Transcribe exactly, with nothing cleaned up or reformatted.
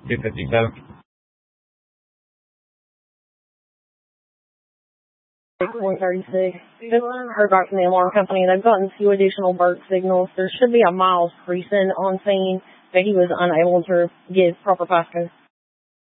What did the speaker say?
two fifty-seven. one thirty-six. Just heard back from the alarm company. They've gotten two additional burnt signals. There should be a Miles Creason on scene, but he was unable to give proper passcode.